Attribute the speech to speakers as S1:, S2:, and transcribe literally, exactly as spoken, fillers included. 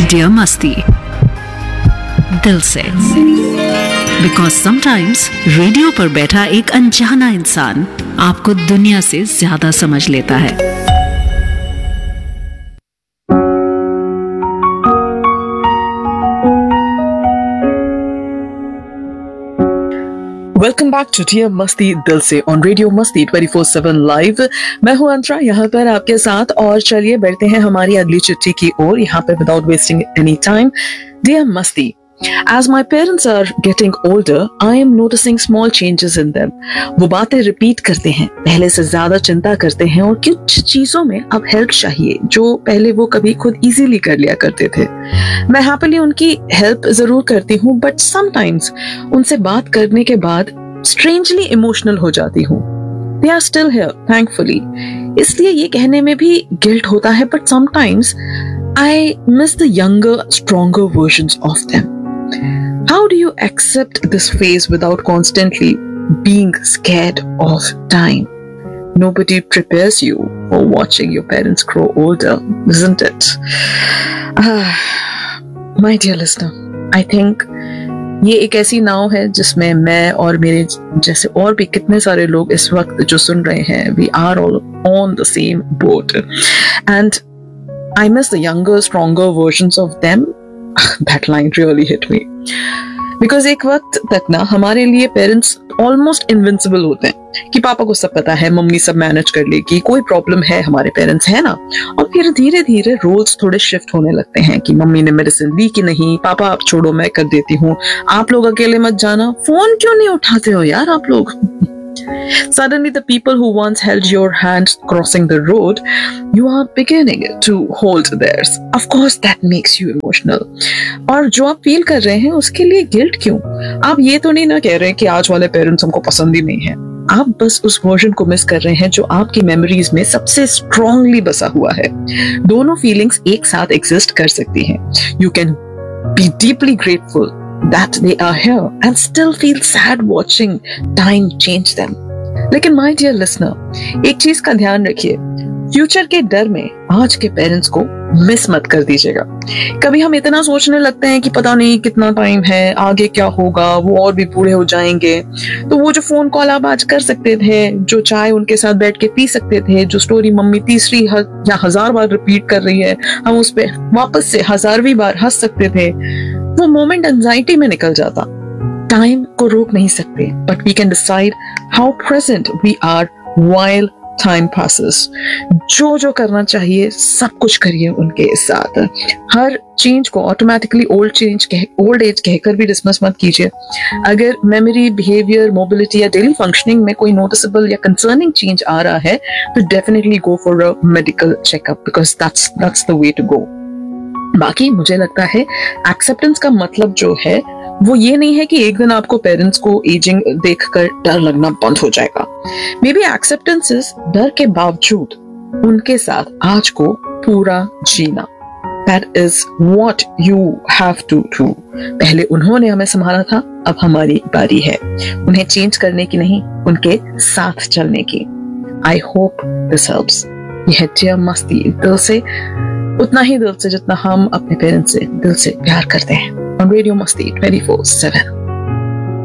S1: Dear मस्ती, दिल से। बिकॉज समटाइम्स रेडियो पर बैठा एक अनजाना इंसान आपको दुनिया से ज्यादा समझ लेता है।
S2: वेलकम बैक टू डियर मस्ती दिल से ऑन रेडियो मस्ती ट्वेंटी फोर सेवन लाइव। मैं हूं अंतरा यहाँ पर आपके साथ, और चलिए बढ़ते हैं हमारी अगली चिट्ठी की ओर। यहाँ पे without wasting any time, dear मस्ती, As my parents are getting older, I am noticing small changes in them. वो बातें रिपीट करते हैं, पहले से ज्यादा चिंता करते हैं, और कुछ चीजों में अब हेल्प चाहिए जो पहले वो कभी खुद इजीली कर लिया करते थे। मैं हैप्पीली उनकी हेल्प जरूर करती हूँ, बट समटाइम्स उनसे बात करने के बाद स्ट्रेंजली इमोशनल हो जाती हूँ। They are still here, thankfully. इसलिए ये कहने में भी गिल्ट होता है, but sometimes I miss the younger, stronger versions of them. How do you accept this phase without constantly being scared of time? Nobody prepares you for watching your parents grow older, isn't it? Ah, my dear listener, I think ये एक ऐसी नाव है जिसमें मैं और मेरे जैसे और भी कितने सारे लोग इस वक्त जो सुन रहे हैं, we are all on the same boat. And I miss the younger, stronger versions of them. That line really hit me. Because एक वक्त तक ना हमारे लिए पेरेंट्स ऑलमोस्ट इनविंसिबल होते हैं कि पापा को सब पता है, मम्मी सब मैनेज कर लेगी, कोई प्रॉब्लम है, हमारे पेरेंट्स है ना। और फिर धीरे धीरे रोल्स थोड़े शिफ्ट होने लगते हैं कि मम्मी ने मेडिसिन दी कि नहीं, पापा आप छोड़ो मैं कर देती हूँ, आप लोग अकेले मत जाना, फोन क्यों नहीं उठाते हो यार आप लोग। Suddenly the people who once held your hand crossing the road, you are beginning to hold theirs. Of course that makes you emotional. और जो आप फील कर रहे हैं उसके लिए गिल्ट क्यों? आप ये तो नहीं ना कह रहे हैं कि आज वाले पेरेंट्स हमको पसंद ही नहीं है। आप बस उस वर्जन को मिस कर रहे हैं जो आपकी मेमोरीज में सबसे स्ट्रांगली बसा हुआ है। दोनों फीलिंग्स एक साथ एग्जिस्ट कर सकती हैं। You can be deeply grateful that they are here and still feel sad watching time change them. लेकिन my dear listener, एक चीज का ध्यान रखिए, फ्यूचर के डर में आज के पेरेंट्स को मिस मत कर दीजिएगा। कभी हम इतना सोचने लगते हैं कि पता नहीं कितना टाइम है, आगे क्या होगा, वो और भी बूढ़े हो जाएंगे, तो वो जो फोन कॉल आप आज कर सकते थे, जो चाय उनके साथ बैठ के पी सकते थे, जो स्टोरी मम्मी तीसरी या हजार बार रिपीट कर रही है, हम उस पर वापस से हजारवीं बार हंस सकते थे, वो मोमेंट एंजाइटी में निकल जाता। टाइम को रोक नहीं सकते, but we can decide how present we are while time passes. जो जो करना चाहिए सब कुछ करिए उनके साथ। हर चेंज को ऑटोमेटिकली ओल्ड चेंज कह ओल्ड एज कहकर भी डिसमिस मत कीजिए। अगर मेमोरी, बिहेवियर, मोबिलिटी या डेली फंक्शनिंग में कोई नोटिसेबल या कंसर्निंग चेंज आ रहा है तो definitely go for a medical checkup, because that's that's the way to go. बाकी मुझे लगता है एक्सेप्टेंस का मतलब जो है वो ये नहीं है कि एक दिन आपको पेरेंट्स को एजिंग देखकर डर लगना बंद हो जाएगा। मे बी एक्सेप्टेंस इज डर के बावजूद उनके साथ आज को पूरा जीना। That is what you have to do. पहले उन्होंने हमें संभाला था, अब हमारी बारी है उन्हें चेंज करने की नहीं, उनके साथ चलने की। I hope this helps. ये है डियर मस्ती दिल से, उतना ही दिल से जितना हम अपने पेरेंट्स से दिल से प्यार करते हैं। ऑन रेडियो मस्ती ट्वेंटी फोर सेवन।